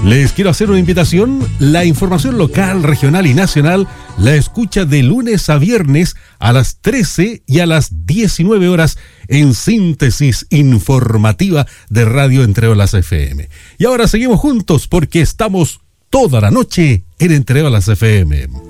Les quiero hacer una invitación. La información local, regional y nacional la escucha de lunes a viernes a las 13 y a las 19 horas en Síntesis Informativa de Radio Entre Olas FM. Y ahora seguimos juntos porque estamos toda la noche en Entre Olas FM.